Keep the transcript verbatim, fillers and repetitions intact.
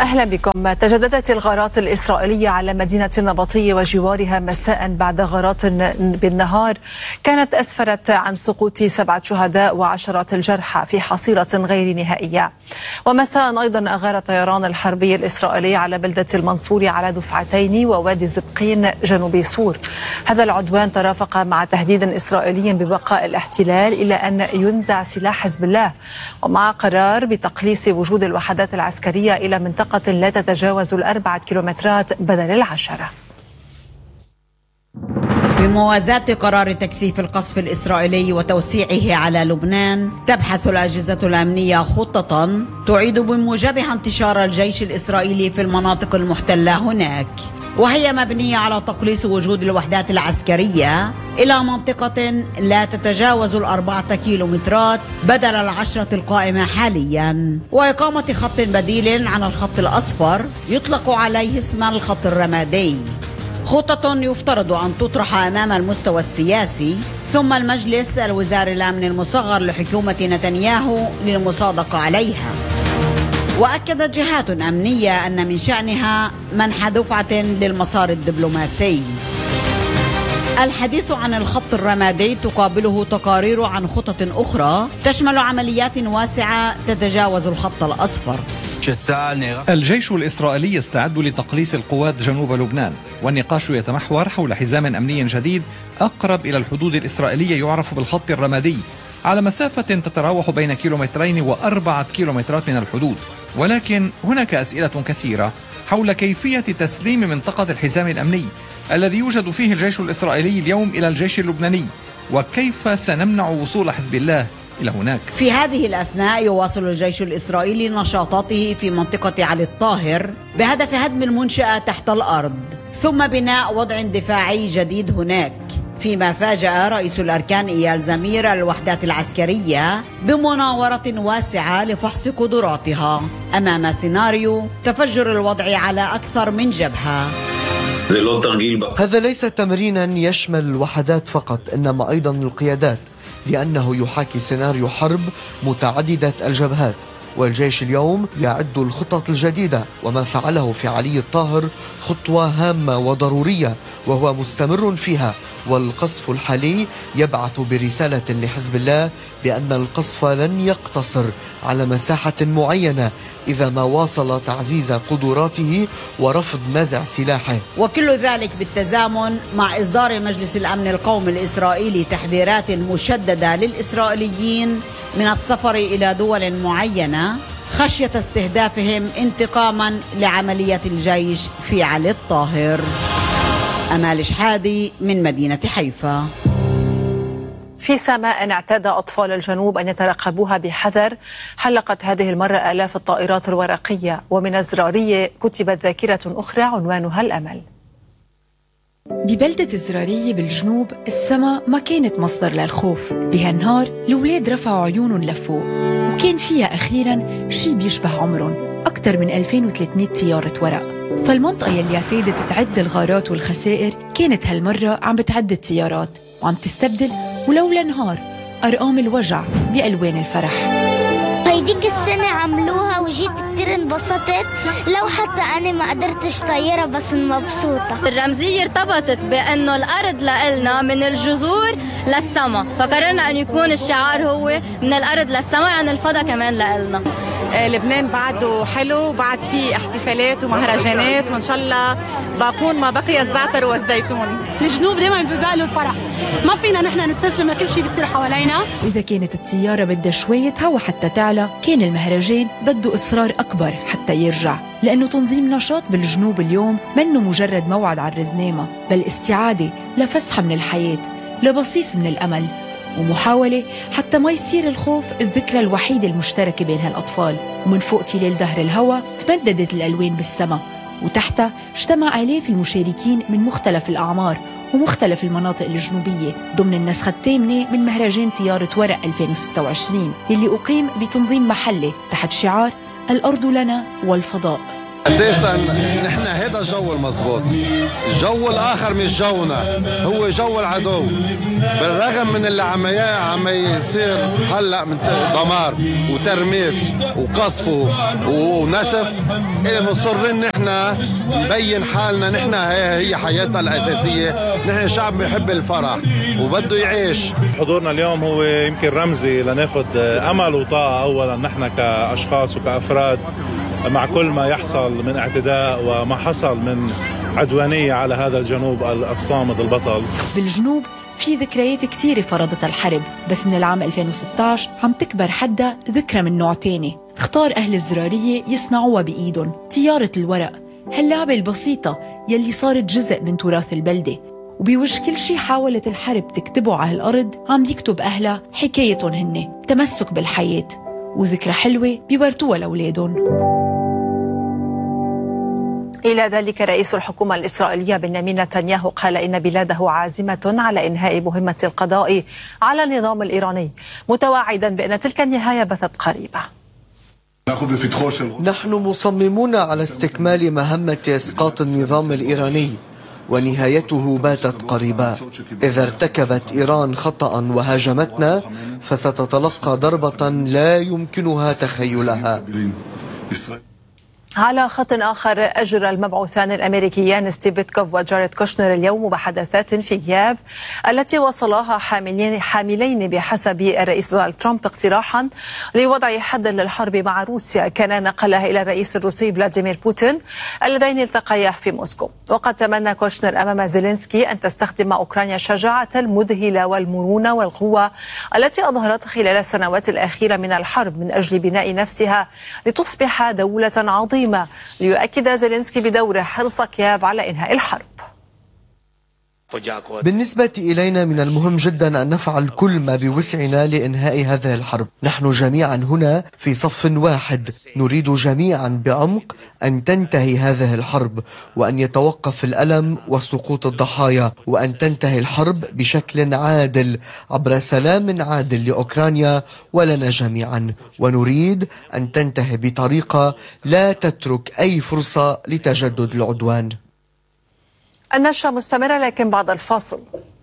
أهلا بكم. تجددت الغارات الإسرائيلية على مدينة النبطية وجوارها مساء بعد غارات بالنهار كانت أسفرت عن سقوط سبعة شهداء وعشرات الجرحى في حصيلة غير نهائية. ومساء أيضا أغار الطيران الحربي الإسرائيلي على بلدة المنصورة على دفعتين ووادي زبقين جنوب سور. هذا العدوان ترافق مع تهديد إسرائيلي ببقاء الاحتلال إلى أن ينزع سلاح حزب الله، ومع قرار بتقليص وجود الوحدات العسكرية إلى منطقة لا تتجاوز الأربعة كيلومترات بدل العشرة. بموازاة قرار تكثيف القصف الإسرائيلي وتوسيعه على لبنان، تبحث الأجهزة الأمنية خطة تعيد بموجبها انتشار الجيش الإسرائيلي في المناطق المحتلة هناك، وهي مبنية على تقليص وجود الوحدات العسكرية إلى منطقة لا تتجاوز الأربعة كيلومترات بدل العشرة القائمة حاليا، وإقامة خط بديل عن الخط الأصفر يطلق عليه اسم الخط الرمادي. خطة يفترض أن تطرح أمام المستوى السياسي ثم المجلس الوزاري الأمن المصغر لحكومة نتنياهو للمصادقة عليها. وأكدت جهات أمنية أن من شأنها منح دفعة للمسار الدبلوماسي. الحديث عن الخط الرمادي تقابله تقارير عن خطط أخرى تشمل عمليات واسعة تتجاوز الخط الأصفر. الجيش الإسرائيلي يستعد لتقليص القوات جنوب لبنان، والنقاش يتمحور حول حزام أمني جديد أقرب إلى الحدود الإسرائيلية يعرف بالخط الرمادي، على مسافة تتراوح بين كيلومترين وأربعة كيلومترات من الحدود. ولكن هناك أسئلة كثيرة حول كيفية تسليم منطقة الحزام الأمني الذي يوجد فيه الجيش الإسرائيلي اليوم إلى الجيش اللبناني، وكيف سنمنع وصول حزب الله إلى هناك. في هذه الأثناء يواصل الجيش الإسرائيلي نشاطاته في منطقة علي الطاهر بهدف هدم المنشأة تحت الأرض ثم بناء وضع دفاعي جديد هناك، فيما فاجأ رئيس الأركان إيال زمير الوحدات العسكرية بمناورة واسعة لفحص قدراتها أمام سيناريو تفجر الوضع على أكثر من جبهة. هذا ليس تمرينا يشمل الوحدات فقط، إنما أيضا القيادات، لأنه يحاكي سيناريو حرب متعددة الجبهات. والجيش اليوم يعد الخطط الجديدة، وما فعله في علي الطاهر خطوة هامة وضرورية وهو مستمر فيها. والقصف الحالي يبعث برسالة لحزب الله بأن القصف لن يقتصر على مساحة معينة إذا ما واصل تعزيز قدراته ورفض نزع سلاحه. وكل ذلك بالتزامن مع إصدار مجلس الأمن القومي الإسرائيلي تحذيرات مشددة للإسرائيليين من السفر إلى دول معينة خشية استهدافهم انتقاما لعملية الجيش في علي الطاهر. أمال شحادي من مدينة حيفا. في سماء اعتاد أطفال الجنوب أن يترقبوها بحذر، حلقت هذه المرة آلاف الطائرات الورقية، ومن الزرارية كتبت ذاكرة أخرى عنوانها الأمل. ببلدة زرارية بالجنوب السما ما كانت مصدر للخوف. بهالنهار الأولاد رفعوا عيونهم لفوق، وكان فيها أخيراً شي بيشبه عمرهم أكثر من ألفين وثلاثمئة طيارة ورق. فالمنطقة يلي اعتادت تعد الغارات والخسائر كانت هالمرة عم بتعد الطيارات وعم تستبدل ولولا نهار أرقام الوجع بألوان الفرح. هيديك السنة عملوها وجيت كتير انبسطت، لو حتى أنا ما قدرتش طيارة بس مبسوطة. الرمزية ارتبطت بأنه الأرض لإلنا من الجذور للسما، فقررنا أن يكون الشعار هو من الأرض للسما، يعني الفضاء كمان لإلنا. لبنان بعده حلو، بعد فيه احتفالات ومهرجانات، وإن شاء الله باقون ما بقي الزعتر والزيتون. الجنوب دايما بباله الفرح، ما فينا نحن نستسلم لكل شيء بيصير حوالينا. وإذا كانت الطيارة بدها شوية هوا حتى تعلى، كان المهرجان بده إصرار أكبر حتى يرجع، لأنه تنظيم نشاط بالجنوب اليوم منه مجرد موعد على الرزنامة، بل استعادة لفسحة من الحياة، لبصيص من الأمل، ومحاولة حتى ما يصير الخوف الذكرى الوحيدة المشتركة بين هالأطفال. ومن فوق تلال ظهر الهوا تمددت الألوان بالسما، وتحتها اجتمع آلاف المشاركين من مختلف الأعمار ومختلف المناطق الجنوبية ضمن النسخة الثامنة من مهرجان طيارة ورق ألفين وستة وعشرين اللي أقيم بتنظيم محلي تحت شعار الأرض لنا والفضاء. اساسا نحن هذا الجو المضبوط، الجو الاخر مش جونا، هو جو العدو. بالرغم من اللي عم عم يصير هلا من دمار وترميت وقصف ونسف، مصرين نحن نبين حالنا. نحن هي حياتنا الاساسيه، نحن شعب بيحب الفرح وبده يعيش. حضورنا اليوم هو يمكن رمزي لناخذ امل وطاقه اولا نحن كاشخاص وكافراد مع كل ما يحصل من اعتداء وما حصل من عدوانية على هذا الجنوب الصامد البطل. بالجنوب في ذكريات كتيرة فرضتها الحرب، بس من العام ألفين وستة عشر عم تكبر حدها ذكرى من نوع تاني. اختار أهل الزرارية يصنعوها بإيدهم، طيارة الورق، هاللعبة البسيطة يلي صارت جزء من تراث البلدة. وبوجه كل شي حاولت الحرب تكتبه على الأرض، عم يكتب أهلها حكايتهم هن، تمسك بالحياة وذكرى حلوة بيورتوها لأولادهم. إلى ذلك رئيس الحكومة الإسرائيلية بنيامين نتنياهو قال إن بلاده عازمة على إنهاء مهمة القضاء على النظام الإيراني، متوعدا بأن تلك النهاية باتت قريبة. نحن مصممون على استكمال مهمة إسقاط النظام الإيراني، ونهايته باتت قريبة. إذا ارتكبت إيران خطأ وهاجمتنا فستتلقى ضربة لا يمكنها تخيلها. على خط آخر، أجرى المبعوثان الأمريكيان ستيف بيتكوف وجاريد كوشنر اليوم مباحثات في كييف التي وصلاها حاملين حاملين بحسب الرئيس دونالد ترامب اقتراحا لوضع حد للحرب مع روسيا كان نقلها إلى الرئيس الروسي فلاديمير بوتين اللذين التقيا في موسكو. وقد تمنى كوشنر أمام زيلينسكي أن تستخدم أوكرانيا الشجاعة المذهلة والمرونة والقوة التي أظهرت خلال السنوات الأخيرة من الحرب من أجل بناء نفسها لتصبح دولة عظيمة، ليؤكد زيلينسكي بدوره حرص كييف على إنهاء الحرب. بالنسبة إلينا من المهم جدا أن نفعل كل ما بوسعنا لإنهاء هذه الحرب. نحن جميعا هنا في صف واحد، نريد جميعا بعمق أن تنتهي هذه الحرب، وأن يتوقف الألم وسقوط الضحايا، وأن تنتهي الحرب بشكل عادل عبر سلام عادل لأوكرانيا ولنا جميعا، ونريد أن تنتهي بطريقة لا تترك أي فرصة لتجدد العدوان. النشرة مستمرة لكن بعد الفاصل.